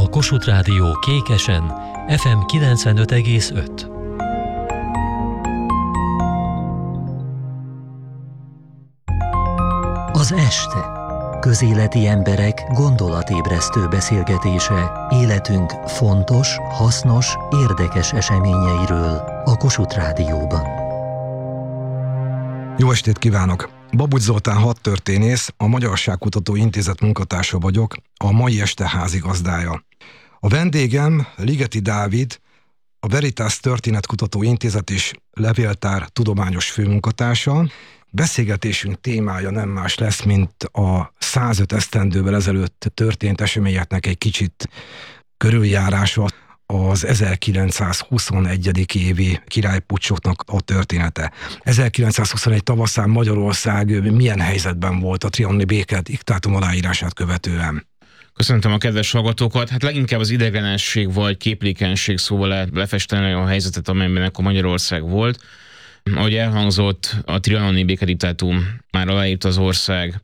A Kossuth Rádió Kékesen, FM 95,5. Az este. Közéleti emberek gondolatébresztő beszélgetése életünk fontos, hasznos, érdekes eseményeiről a Kossuth Rádióban. Jó estét kívánok! Babucs Zoltán hadtörténész, a Magyarságkutató Intézet munkatársa vagyok, a mai este házigazdája. A vendégem Ligeti Dávid, a Veritas Történetkutató Intézet és Levéltár tudományos főmunkatársa. Beszélgetésünk témája nem más lesz, mint a 105 esztendővel ezelőtt történt eseményeknek egy kicsit körüljárása, az 1921. évi királypuccsoknak a története. 1921 tavaszán Magyarország milyen helyzetben volt a trianoni béke diktátum aláírását követően? Köszöntöm a kedves hallgatókat. Hát leginkább az idegenesség vagy képlékenység szóval lehet lefesteni a helyzetet, amelyben akkor Magyarország volt. Ahogy elhangzott, a trianoni békediktátum már aláírt az ország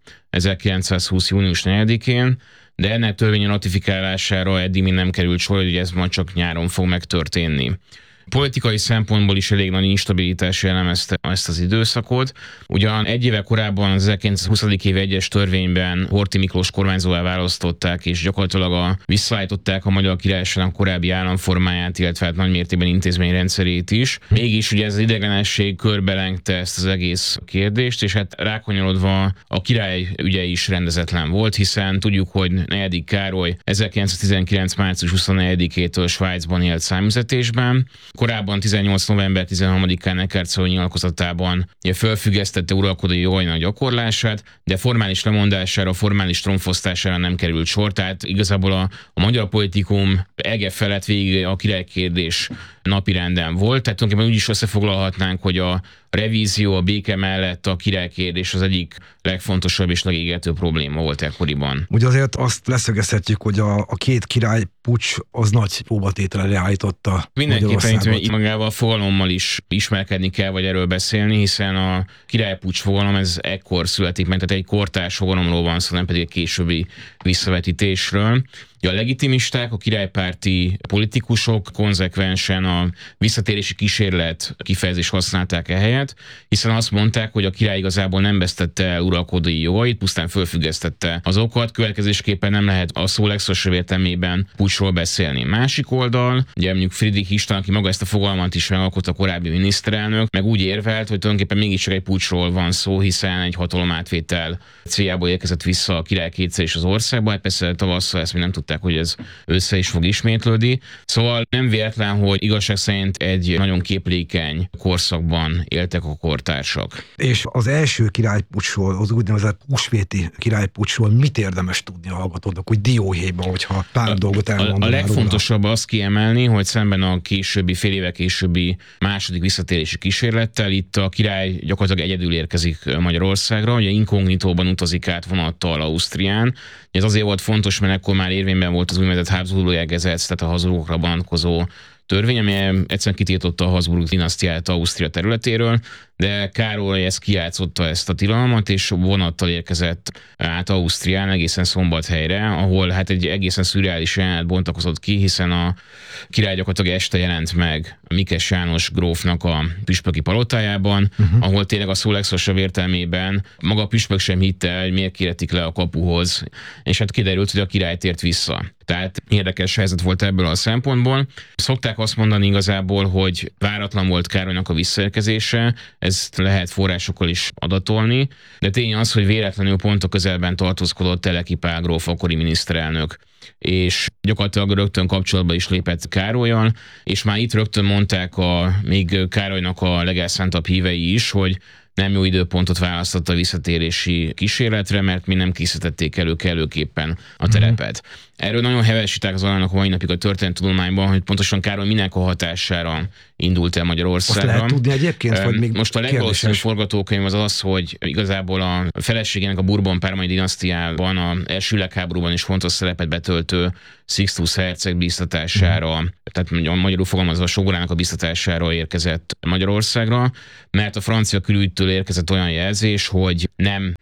1920. június 4-én, de ennek törvényi ratifikálására eddig még nem került sor, hogy ez majd csak nyáron fog megtörténni. Politikai szempontból is elég nagy instabilitás jellemezte ezt az időszakot. Ugyan egy éve korábban az 1920. év egyes törvényben Horthy Miklós kormányzóvá választották, és gyakorlatilag visszaállították a Magyar Királyságnak korábbi államformáját, illetve hát nagy mértékben intézményrendszerét is. Mégis ugye ez az idegenesség körbelengte ezt az egész kérdést, és hát rákonyorodva a király ügye is rendezetlen volt, hiszen tudjuk, hogy 4. Károly 1919. március 24-től Svájcban élt számüzetésben. Korábban 18. november 13-án Eckertszói nyilatkozatában felfüggesztette uralkodói jogainak gyakorlását, de formális lemondására, formális trónfosztására nem került sor, tehát igazából a magyar politikum ege felett végig a királykérdés napirenden volt, tehát tulajdonképpen úgy is összefoglalhatnánk, hogy a revízió, a béke mellett a királykérdés az egyik legfontosabb és legégetőbb probléma volt ekkoriban. Ugye azért azt leszögezhetjük, hogy a két királypuccs az nagy próbatételre leállította Mindenképpen itt magával a fogalommal is ismerkedni kell, vagy erről beszélni, hiszen a királypuccs fogalom ez ekkor születik meg, tehát egy kortárs fogalomról van szó, nem pedig egy későbbi visszavetítésről. A legitimisták, a királypárti politikusok konzekvensen a visszatérési kísérlet kifejezést használták ehelyett, hiszen azt mondták, hogy a király igazából nem vesztette el uralkodói jogait, pusztán fölfüggesztette azokat, következésképpen nem lehet a szó legszorosabb értelmében puccsról beszélni. Másik oldal, ugye mondjuk Friedrich István, aki maga ezt a fogalmat is megalkotta, a korábbi miniszterelnök, meg úgy érvelt, hogy tulajdonképpen mégiscsak egy puccsról van szó, hiszen egy hatalomátvétel céljából érkezett vissza a király kétszer is az országba, hát persze tavasszal ezt még nem tudták, hogy ez össze is fog ismétlődni. Szóval nem véletlen, hogy igazság szerint egy nagyon képlékeny korszakban éltek a kortársak. És az első királypuccsról, az úgynevezett húsvéti királypuccsról mit érdemes tudni a hallgatóknak, hogy dióhéjban, hogyha pár dolgot elmondanak? A legfontosabb azt kiemelni, hogy szemben a későbbi, fél éve későbbi második visszatérési kísérlettel itt a király gyakorlatilag egyedül érkezik Magyarországra, ugye inkognitóban utazik át vonattal Ausztrián. Ez azért volt fontos, mert akkor már érvényben volt az úgynevezett Habsburg-Gesetz, tehát a Habsburgokra vonatkozó törvény, ami egyszerűen kitiltotta a Habsburg dinasztiát Ausztria területéről, de Károly ezt kijátszotta ezt a tilalmat, és vonattal érkezett át Ausztrián egészen Szombathelyre, ahol hát egy egészen szürreális jelenet bontakozott ki, hiszen a király gyakorlatilag este jelent meg Mikes János grófnak a püspöki palotájában, ahol tényleg a szó legszorosabb értelmében maga a püspök sem hitte, hogy miért kéretik le a kapuhoz, és hát kiderült, hogy a király tért vissza. Tehát érdekes helyzet volt ebből a szempontból. Szokták azt mondani igazából, hogy váratlan volt Károlynak a visszaérkezése, ezt lehet forrásokkal is adatolni, de tény az, hogy véletlenül pont a közelben tartózkodott Teleki Pál gróf, akkori miniszterelnök, és gyakorlatilag rögtön kapcsolatba is lépett Károllyal, és már itt rögtön mondták még Károlynak a legelszántabb hívei is, hogy nem jó időpontot választott a visszatérési kísérletre, mert mi nem készítették elő kellőképpen a terepet. Erről nagyon hevesítek az alának a mai napig a történettudományban, hogy pontosan Károly minek a hatására indult el Magyarországra. Azt lehet tudni egyébként, vagy még most a legvalószínűbb forgatókönyv az, hogy igazából a feleségének a Bourbon-Parmai dinasztiában a első világháborúban is fontos szerepet betöltő Sixtus herceg bíztatására, tehát magyarul fogalmazva a sógorának a bíztatására érkezett Magyarországra, mert a francia külügytől érkezett olyan jelzés, hogy nem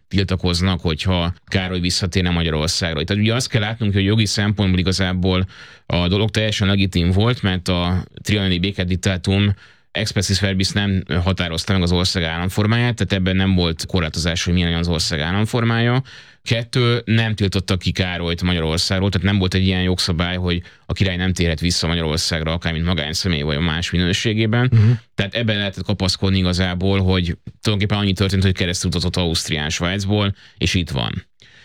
tiltakoznak, hogyha Károly visszatérne Magyarországra. Tehát ugye azt kell látnunk, hogy jogi szempontból igazából a dolog teljesen legitim volt, mert a trianoni békediktátum expressis verbis nem határozta meg az ország államformáját, tehát ebben nem volt korlátozás, hogy milyen az ország államformája. 2, nem tiltotta ki Károlyt Magyarországról, tehát nem volt egy ilyen jogszabály, hogy a király nem térhet vissza Magyarországra, akár mint magánszemély vagy a más minőségében. Tehát ebben lehetett kapaszkodni igazából, hogy tulajdonképpen annyi történt, hogy keresztül utazott Ausztrián Svájcból, és itt van.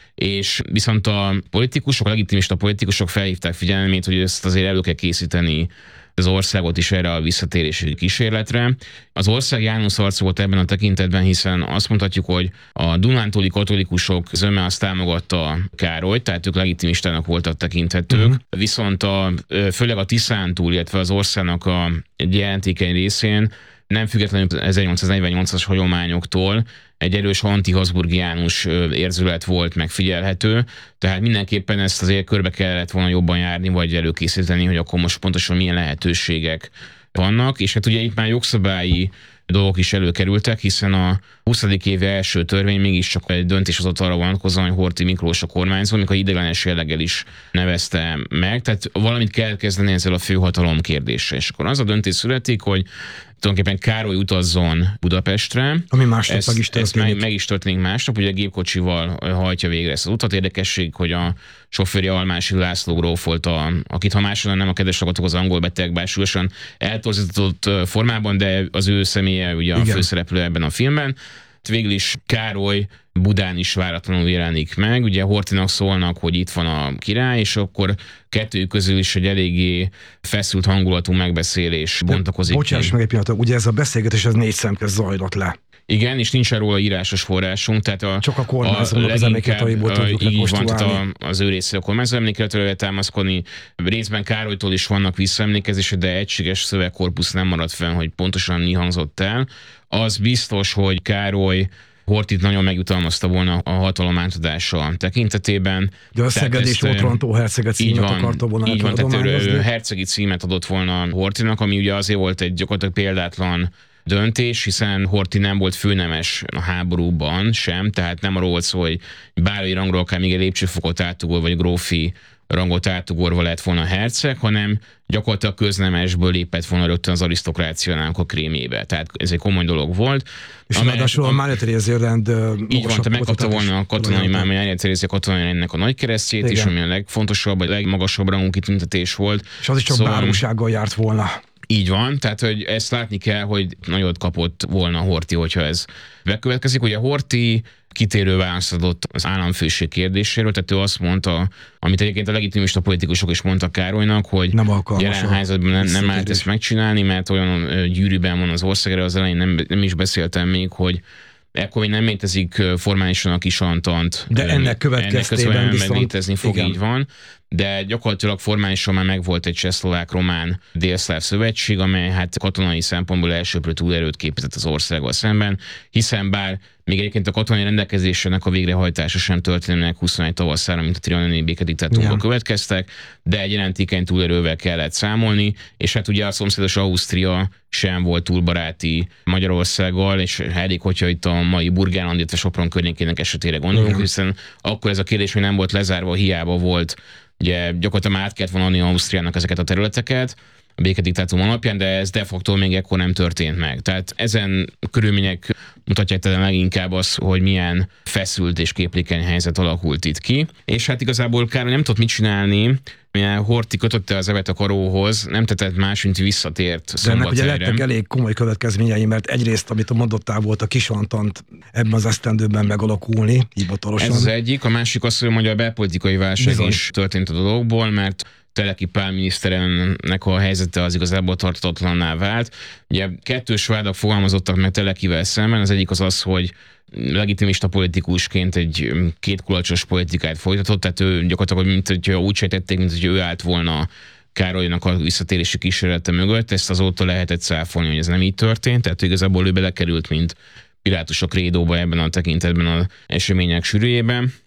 És viszont a politikusok, a legitimista politikusok felhívták figyelmét, hogy ezt azért elő kell készíteni az országot is erre a visszatérési kísérletre. Az ország János arca volt ebben a tekintetben, hiszen azt mondhatjuk, hogy a dunántúli katolikusok zöme azt támogatta Károlyt, tehát ők legitimistának voltak tekinthetők, viszont főleg a Tiszántúl, illetve az országnak egy jelentékeny részén nem függetlenül 1848-as hagyományoktól egy erős anti-habsburgiánus érzület volt megfigyelhető, tehát mindenképpen ezt azért körbe kellett volna jobban járni, vagy előkészíteni, hogy akkor most pontosan milyen lehetőségek vannak, és hát ugye itt már jogszabályi dolgok is előkerültek, hiszen a 20. éve első törvény mégiscsak egy döntés hozott arra vonatkozóan, hogy Horthy Miklós a kormányzó, amikor ideiglenes jelleggel is nevezte meg, tehát valamit kell kezdeni ezzel a főhatalom kérdéssel. És akkor az a döntés születik, hogy tulajdonképpen Károly utazzon Budapestre. Ami másnap meg is történik. Meg is történik másnap, ugye gépkocsival hajtja végre ezt az utat. Érdekesség, hogy a sofőrje Almási László gróf volt, akit ha máshol nem a kedves hallgatók az angol beteg, bár súlyosan eltorzított formában, de az ő személye ugye a főszereplő ebben a filmben. Végül is Károly Budán is váratlanul jelenik meg. Ugye Horthynak szólnak, hogy itt van a király, és akkor kettőjük közül is egy eléggé feszült hangulatú megbeszélés bontakozik. Bocsáss meg egy pillanatot, ugye ez a beszélgetés az 4 szem közt zajlott le. Igen, és nincs róla írásos forrásunk, tehát csak a kormányzónak az emlékleteiból tudjuk rekonstruálni. Az ő része a kormányzó emlékletről lehet támaszkodni. Részben Károlytól is vannak visszaemlékezések, de egységes szövegkorpusz nem maradt fenn, hogy pontosan mi hangzott el. Az biztos, hogy Károly Horthyt nagyon megjutalmazta volna a hatalom átadása tekintetében. De a Szeged és Otranto herceget címet akarta volna. Így van, tehát ő hercegi címet adott volna Horthynak, ami ugye azért volt egy gyakorlatilag példátlan döntés, hiszen Horthy nem volt főnemes a háborúban sem, tehát nem arról volt szó, hogy bármilyen rangról akár még egy lépcsőfokot átugor, vagy grófi rangot átugorva lett volna herceg, hanem gyakorlatilag köznemesből lépett volna rögtön az arisztokráciának a krémjébe. Tehát ez egy komoly dolog volt. És ráadásul a Mária Terézia rend így van, te megkapta volna a katonai Mária Terézia katonai rendnek a nagykeresztjét, és ami a legfontosabb, a legmagasabb rangú kitüntetés volt. És az is csak bárósággal járt volna. Így van, tehát hogy ezt látni kell, hogy nagyot kapott volna Horthy, hogyha ez bekövetkezik. Ugye Horthy kitérő választ adott az államfőség kérdéséről, tehát ő azt mondta, amit egyébként a legitimista politikusok is mondtak Károlynak, hogy jelen helyzetben nem lehet ezt megcsinálni, mert olyan gyűrűben van az ország, erre az elején nem is beszéltem még, hogy ekkor még nem létezik formálisan a kisantant. De ennek következtében viszont létezni fog, így van. De gyakorlatilag formálisan már megvolt egy csehszlovák-román délszláv szövetség, amely hát katonai szempontból elsőprő túlerőt képezett az országgal szemben, hiszen bár még egyébként a katonai rendelkezésének a végrehajtása sem történnek 21 tavaszára, mint a trianoni békediktátumból következtek, de egy jelentékeny túlerővel kellett számolni, és hát ugye a szomszédos Ausztria sem volt túl baráti Magyarországgal, és elég, hogyha itt a mai Burgenland, illetve Sopron környékének esetére gondolunk, hiszen akkor ez a kérdés még nem volt lezárva, hiába volt, ugye gyakorlatilag át kellett vonani Ausztriának ezeket a területeket a békediktátum alapján, de ez de facto még ekkor nem történt meg. Tehát ezen körülmények mutatják talán leginkább azt, hogy milyen feszült és képlékeny helyzet alakult itt ki. És hát igazából Károly nem tudott mit csinálni, mivel Horthy kötötte az evet a karóhoz, nem tetett más, mint visszatért Szombathelyre. De ennek ugye lettek elég komoly következményei, mert egyrészt, amit mondottál, volt a kisantant ebben az esztendőben megalakulni, hivatalosan. Ez az egyik, a másik az, hogy a magyar belpolitikai válság is történt a dologból, mert Teleki Pál miniszterelnöknek a helyzete az igazából tartatatlanná vált. Ugye kettős vádak fogalmazottak meg Telekivel szemben, az egyik az, hogy legitimista politikusként egy kétkulacsos politikát folytatott, tehát ő gyakorlatilag, mint hogyha úgy sejtették, mint hogy ő állt volna Károlynak a visszatérési kísérlete mögött, ezt azóta lehetett cáfolni, hogy ez nem így történt, tehát igazából ő belekerült, mint Pilátus a krédóba ebben a tekintetben az események sűrűjében.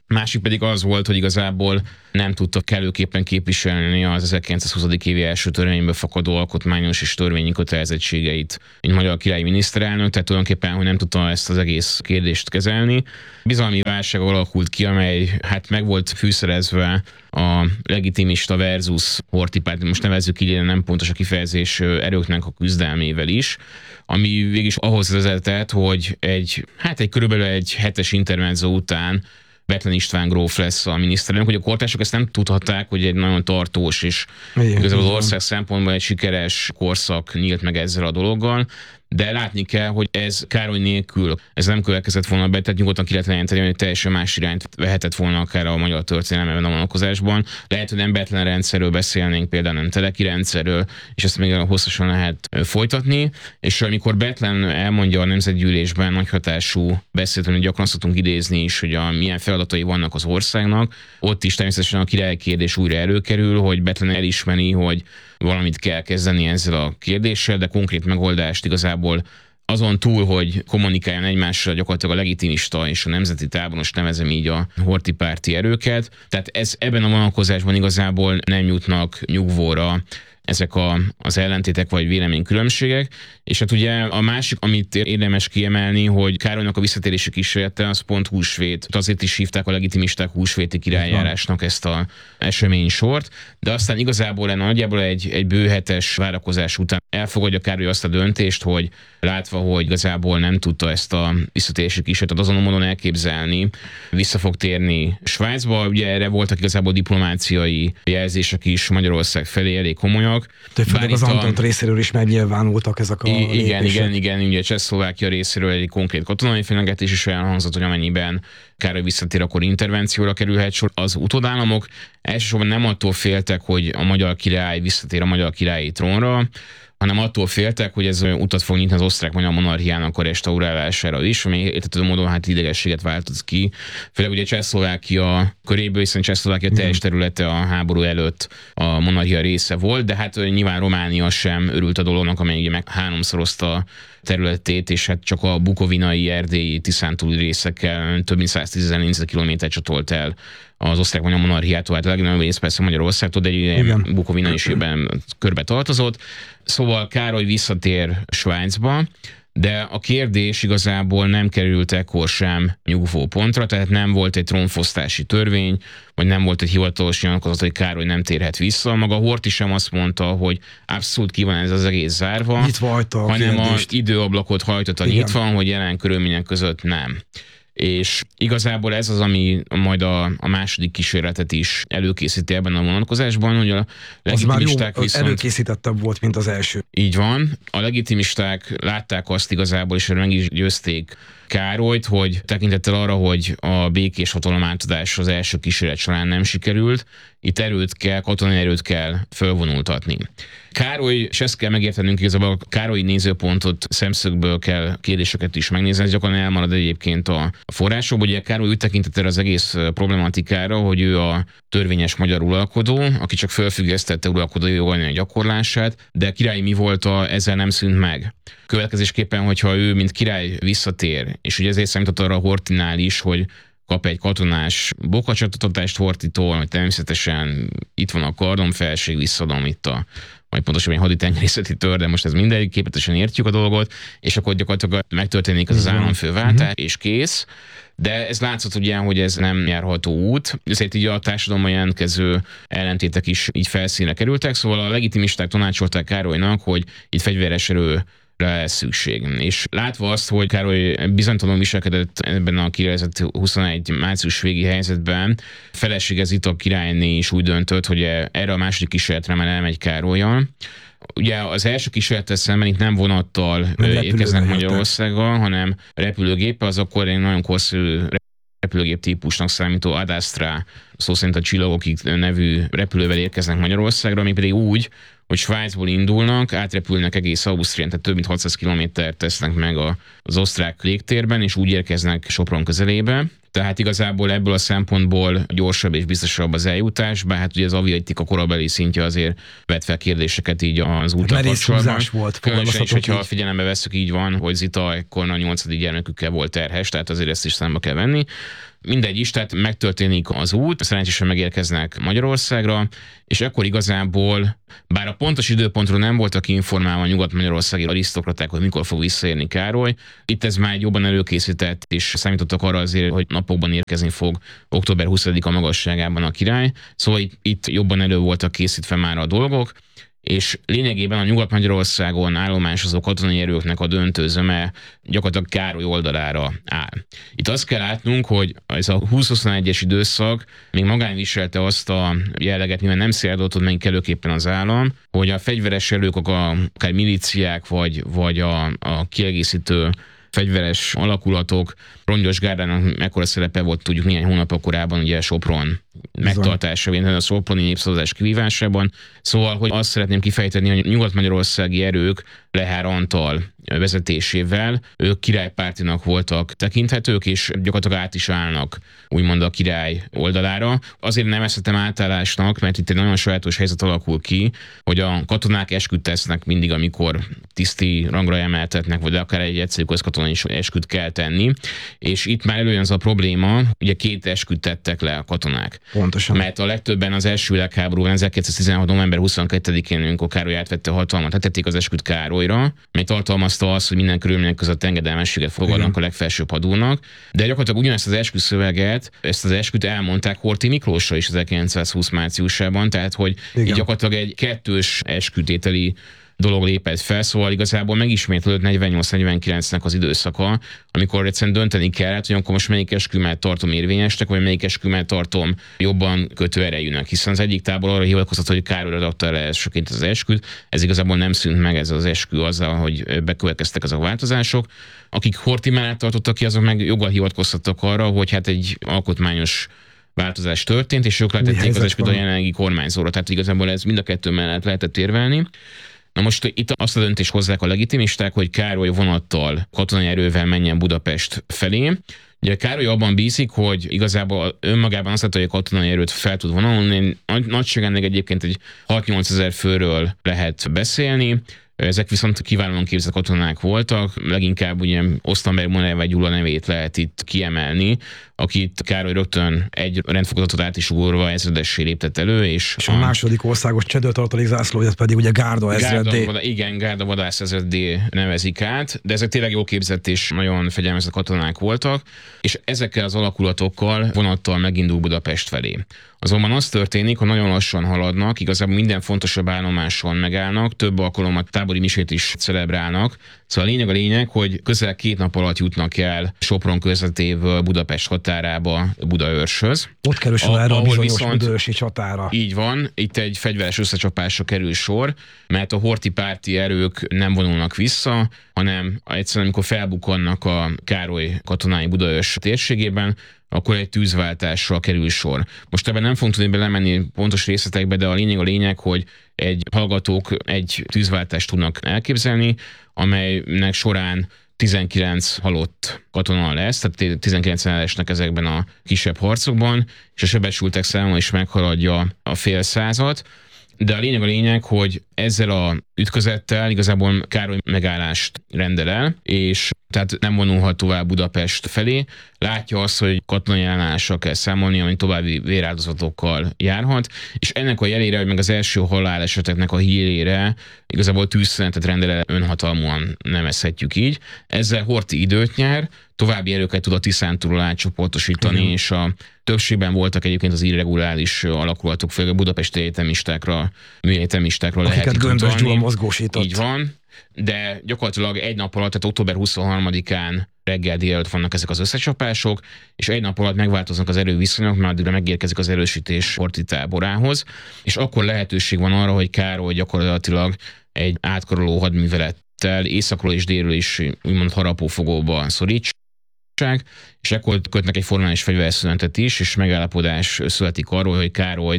Másik pedig az volt, hogy igazából nem tudta kellőképpen képviselni az 1920. évi első törvényből fakadó alkotmányos és törvényi kötelezettségeit, mint magyar királyi miniszterelnök, tehát tulajdonképpen, hogy nem tudta ezt az egész kérdést kezelni. Bizalmi válság alakult ki, amely hát meg volt fűszerezve a legitimista versus Horthy párt, most nevezzük így, nem pontos a kifejezés, erőknek a küzdelmével is, ami végig ahhoz vezetett, hogy körülbelül egy hetes intermezzo után Bethlen István gróf lesz a miniszterelnök, hogy a kortársok ezt nem tudhatták, hogy egy nagyon tartós és igazából az ország szempontból egy sikeres korszak nyílt meg ezzel a dologgal, de látni kell, hogy ez Károly nélkül ez nem következett volna be, tehát nyugodtan ki lehet jelenteni, hogy teljesen más irányt vehetett volna akár a magyar történelemben a vonatkozásban. Lehet, hogy nem Bethlen rendszerről beszélnénk, például nem Teleki rendszerről, és ezt még hosszasan lehet folytatni. És amikor Bethlen elmondja a Nemzetgyűlésben nagyhatású beszélt, amit gyakran szoktunk idézni is, hogy milyen feladatai vannak az országnak, ott is természetesen a király kérdés újra előkerül, hogy Bethlen elismeri, hogy valamit kell kezdeni ezzel a kérdéssel, de konkrét megoldást igazából azon túl, hogy kommunikáljon egymással gyakorlatilag a legitimista és a nemzeti táboros, nevezem így a Horthy párti erőket. Tehát ebben a vonalkozásban igazából nem jutnak nyugvóra ezek az ellentétek vagy véleménykülönbségek. És hát ugye a másik, amit érdemes kiemelni, hogy Károlynak a visszatérési kísérlete az pont húsvét. Azért is hívták a legitimisták húsvéti királyjárásnak ezt a eseménysort, de aztán igazából nagyjából egy bő hetes várakozás után elfogadja Károly azt a döntést, hogy látva, hogy igazából nem tudta ezt a visszatérési kísérletet azon módon elképzelni, vissza fog térni Svájcba. Ugye erre voltak igazából diplomáciai jelzések is Magyarország felé elég komolyak. De főleg az Antont részéről is megnyilvánultak ezek a lépések. Igen, ugye Csehszlovákia részéről egy konkrét katonai fenyegetés is elhangzott, hogy amennyiben Károly visszatér, akkor intervencióra kerülhet sor. Az utódállamok elsősorban nem attól féltek, hogy a magyar király visszatér a magyar királyi trónra, hanem attól féltek, hogy ez utat fog nyitni az osztrák-magyar monarchiának a restaurálására is, ami értető módon idegességet váltott ki. Főleg ugye Csehszlovákia köréből, hiszen Csehszlovákia teljes területe a háború előtt a monarchia része volt, de hát nyilván Románia sem örült a dolognak, amely ugye meg háromszorozta területét, és hát csak a bukovinai, erdélyi, tiszántúli részekkel több mint 110 000 négyzetkilométer csatolt el az osztrák-magyar monarchiától, hát a legnagyobb rész persze Magyarországtól, de egy Bukovina is ebben körbe tartozott. Szóval Károly visszatér Svájcba, de a kérdés igazából nem került ekkor sem nyugvó pontra, tehát nem volt egy trónfosztási törvény, vagy nem volt egy hivatalos nyilatkozat, hogy Károly nem térhet vissza. Maga Horthy sem azt mondta, hogy abszolút ki van ez az egész zárva, hanem az időablakot hajtotta nyitva, hogy jelen körülmények között nem. És igazából ez az, ami majd a második kísérletet is előkészíti ebben a vonatkozásban, hogy a legitimisták az már jó, előkészítettebb volt, mint az első. Így van. A legitimisták látták azt igazából, és meg is győzték Károlyt, hogy tekintettel arra, hogy a békés hatalomátadás az első kísérlet során nem sikerült, itt katonai erőt kell fölvonultatni. Károly, és ezt kell megértenünk, igazából a Károlyi nézőpontot szemszögből kell kérdéseket is megnézni, ez gyakran elmarad egyébként a forrásokból. Ugye Károly úgy tekintett erre az egész problematikára, hogy ő a törvényes magyar uralkodó, aki csak felfüggesztette uralkodói jogainak gyakorlását, de királyi mi volt ezzel nem szűnt meg. Következésképpen, hogyha ő, mint király visszatér, és ugye ezért számított arra a Horthynál is, hogy kap egy katonás bokacsatatást Horthytól, hogy természetesen itt van a kardonfelség, visszadom itt majd pontosan egy haditengerészeti tör, de most ez mindegy, képletesen értjük a dolgot, és akkor gyakorlatilag megtörténik az államfőváltás, és kész. De ez látszott ugye, hogy ez nem járható út, ezért így a társadalomban jelentkező ellentétek is így felszínre kerültek, szóval a legitimisták tanácsolták Károlynak, hogy itt fegyveres erő lesz szükség. És látva azt, hogy Károly bizonytalanul viselkedett ebben a 2021 március végi helyzetben, felesége Zita királyné is úgy döntött, hogy erre a második kísérletre már elmegy Károllyal. Ugye az első kísérlettel szemben itt nem vonattal érkeznek Magyarországgal, hanem repülőgéppel, az akkor egy nagyon korszerű repülőgép típusnak számító Ad Astra, szó szerint a Csillagokig nevű repülővel érkeznek Magyarországra, ami pedig úgy, hogy Svájcból indulnak, átrepülnek egész Ausztrián, tehát több mint 600 kilométert tesznek meg az osztrák légtérben, és úgy érkeznek Sopron közelébe. Tehát igazából ebből a szempontból gyorsabb és biztosabb az eljutás, bár hát ugye az aviatika korabeli szintje azért vet fel kérdéseket így az úttal kapcsolatban. Volt. Különösen is, hogyha figyelembe vesszük, így van, hogy Zita ekkor a 8. gyermekükkel volt terhes, tehát azért ezt is számba kell venni. Mindegy is, tehát megtörténik az út, szerencsésen megérkeznek Magyarországra, és akkor igazából, bár a pontos időpontról nem voltak informálva a nyugat-magyarországi arisztokraták, hogy mikor fog visszaérni Károly, itt ez már jobban előkészített, és számítottak arra azért, hogy napokban érkezni fog október 20-a magasságában a király, szóval itt jobban elő voltak készítve már a dolgok, és lényegében a Nyugat-Magyarországon állomásozó katonai erőknek a döntő zöme gyakorlatilag Károly oldalára áll. Itt azt kell látnunk, hogy ez a 20-21-es időszak még magán viselte azt a jelleget, mivel nem széldoltott meg kellőképpen az állam, hogy a fegyveres erők, akár milíciák, vagy a kiegészítő fegyveres alakulatok, Rongyos Gárdának mekkora szerepe volt, tudjuk néhány hónap korábban, ugye Sopron megtartásában, a szoproni népszavazás kivívásában. Szóval, hogy azt szeretném kifejteni, hogy nyugat-magyarországi erők Lehár Antal vezetésével ők királypártinak voltak tekinthetők, és gyakorlatilag át is állnak úgymond a király oldalára. Azért nevezhetem átállásnak, mert itt egy nagyon sajátos helyzet alakul ki, hogy a katonák esküt tesznek mindig, amikor tiszti rangra emeltetnek, vagy akár egy egyszerű közkatonai is esküt kell tenni, és itt már előjön az a probléma, ugye 2 esküt tettek le a katonák. Pontosan. Mert a legtöbben az első világháborúban 1916. november 22-én, amikor Károly átvette a hatalmat, tették az esküt Károlyra, mely tartalmazta azt, hogy minden körülmények között engedelmességet fogadnak a legfelsőbb hadúrnak, de gyakorlatilag ugyanezt az esküszöveget, ezt az esküt elmondták Horthy Miklósra is 1920 márciusában, tehát hogy így gyakorlatilag egy kettős eskütételi dolog lépett fel, szóval igazából megismétlődött 48-49-nek az időszaka, amikor egyszerűen dönteni kellett, hogy akkor most melyik eskümet tartom érvényesnek, vagy melyik eskümet tartom jobban kötő erejűnek, hiszen az egyik tábor arra hivatkozott, hogy Károlyra adta le elsőként az esküt, ez igazából nem szűnt meg ez az eskü azzal, hogy bekövetkeztek azok a változások. Akik Horthy mellett tartottak ki, azok meg joggal hivatkoztattak arra, hogy hát egy alkotmányos változás történt, és ők lehetették az esküt a jelenlegi kormányzóra, tehát igazából ez mind a kettő mellett lehetett érvelni. Na most itt azt a döntést hozzák a legitimisták, hogy Károly vonattal, katonai erővel menjen Budapest felé. Ugye Károly abban bízik, hogy igazából önmagában azt hogy a katonai erőt fel tud vonalni. Nagyságánál egyébként egy 6-8 ezer főről lehet beszélni. Ezek viszont kiválóan képzett katonák voltak, leginkább ugye Osztenberg Moner vagy Gyula nevét lehet itt kiemelni, akit Károly rögtön egy rendfokozatot át is ugorva ezredessé léptett elő. És a második országos csendőrtartalék zászlóját pedig ugye Gárda ezreddé. Igen, Gárda vadász ezreddé nevezik át, de ezek tényleg jó képzett és nagyon fegyelmezett katonák voltak, és ezekkel az alakulatokkal vonattal megindul Budapest felé. Azonban az történik, hogy nagyon lassan haladnak, igazából minden fontosabb állomáson megállnak, több alkalommal tábori misét is celebrálnak. Szóval a lényeg, hogy közel 2 nap alatt jutnak el Sopron közvetéből Budapest határába Budaörshöz. Ott kerül sor erre a bizonyos budaörsi csatára. Így van, itt egy fegyveres összecsapásra kerül sor, mert a Horthy párti erők nem vonulnak vissza, hanem egyszerűen amikor felbukkannak a Károly katonái Budaörs térségében, akkor egy tűzváltásra kerül sor. Most ebben nem fogunk tudni belemenni pontos részletekbe, de a lényeg, hogy hallgatók egy tűzváltást tudnak elképzelni, amelynek során 19 halott katona lesz, tehát 19 esnek ezekben a kisebb harcokban, és a sebesültek száma is meghaladja a fél százat. De a lényeg, hogy ezzel a ütközettel igazából Károly megállást rendel el, és tehát nem vonulhat tovább Budapest felé. Látja azt, hogy katonai ellenállással kell számolni, ami további véráldozatokkal járhat, és ennek a jelére, hogy meg az első haláleseteknek a hírére igazából tűzszünetet rendel el, önhatalmúan nevezhetjük így. Ezzel Horthy időt nyer, további erőket tud a Tiszántúlról átcsoportosítani, és a többségben voltak egyébként az irreguláris alakulatok, főleg a budapesti egyetemistákra, műegyetemistákra lehet akiket Gömbös Gyula mozgósított. Így van, de gyakorlatilag egy nap alatt, tehát október 23-án reggel délelőtt vannak ezek az összecsapások, és egy nap alatt megváltoznak az erőviszonyok, mert addigra megérkezik az erősítés Horthy táborához, és akkor lehetőség van arra, hogy Károly gyakorlatilag egy átkaroló hadművelettel északról és délről is úgymond harapófogóba szorítsák, és ekkor kötnek egy formális fegyverszünetet is, és megállapodás születik arról, hogy Károlyt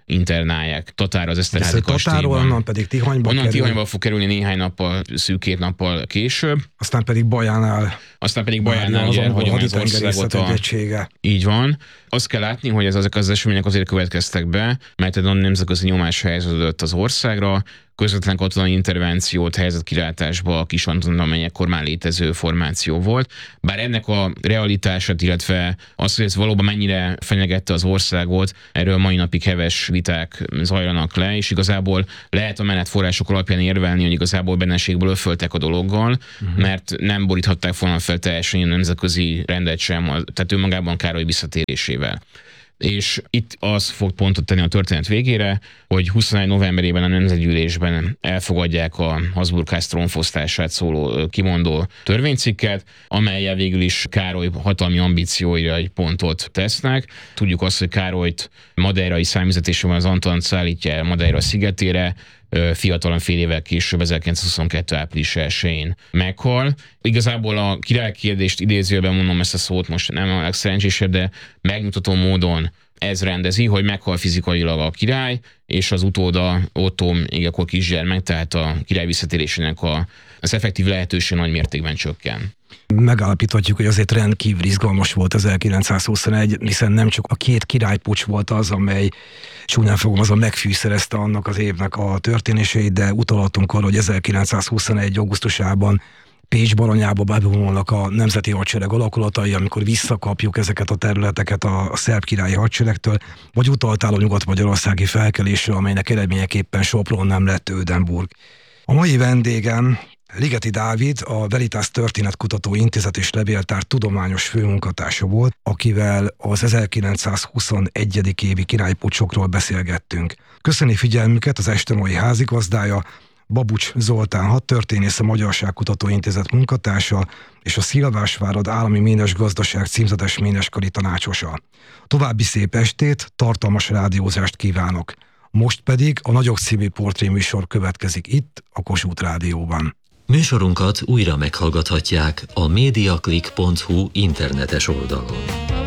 internálják. Tatár az Eszterházy kastélyban. Onnan pedig Tihanyba Onnan kerül. Tihanyba fog kerülni néhány nappal, szűk 2 nappal később. Aztán pedig Bajánál Ugye elhagyom az országot. Egysége. Így van. Azt kell látni, hogy ezek az események azért következtek be, mert egy nemzetközi nyomás helyeződött az országra, közvetlen katonai intervenciót helyezett kilátásba a Kis Anton, amely ekkor már létező formáció volt. Bár ennek a realitását, illetve az, hogy ez valóban mennyire fenyegette az országot, erről mai napig heves viták zajlanak le, és igazából lehet amellett források alapján érvelni, hogy igazából benneségből öföltek a dologgal, mert nem boríthatták volna fel teljesen a nemzetközi rendet sem, tehát önmagában Károly visszatérésével. És itt az fog pontot tenni a történet végére, hogy 21 novemberében a Nemzetgyűlésben elfogadják a Habsburg-ház trónfosztását szóló kimondó törvénycikket, amellyel végül is Károly hatalmi ambícióira egy pontot tesznek. Tudjuk azt, hogy Károlyt madeirai számüzetésében az Antant szállítja Madeira szigetére, fiatalon fél évvel később, 1922. április 1-én meghal. Igazából a királykérdést idézőben mondom, ezt a szót most nem a legszerencsésebb, de megmutató módon ez rendezi, hogy meghal fizikailag a király, és az utóda Ottó még akkor kisgyermek, tehát a király visszatérésének az effektív lehetőség nagy mértékben csökken. Megállapíthatjuk, hogy azért rendkívül izgalmas volt 1921, hiszen nem csak a 2 királypuccs volt az, amely csúnyán fogalmazva megfűszerezte annak az évnek a történéseit, de utalhatunk arra, hogy 1921. augusztusában Pécs Baranyába bevonulnak a nemzeti hadsereg alakulatai, amikor visszakapjuk ezeket a területeket a szerb királyi hadseregtől, vagy utaltál a nyugat-magyarországi felkelésről, amelynek eredményeképpen Sopron nem lett Ödenburg. A mai vendégem Ligeti Dávid, a Veritas Történetkutató Intézet és Levéltár tudományos főmunkatársa volt, akivel az 1921. évi királypuccsokról beszélgettünk. Köszöni figyelmüket az este mai házigazdája, Babucs Zoltán hadtörténész, a Magyarságkutató Intézet munkatársa és a Szilvásvárad Állami Ménesgazdaság címzetes méneskari tanácsosa. További szép estét, tartalmas rádiózást kívánok. Most pedig a Nagyok című portréműsor következik itt, a Kossuth Rádióban. Műsorunkat újra meghallgathatják a mediaclick.hu internetes oldalon.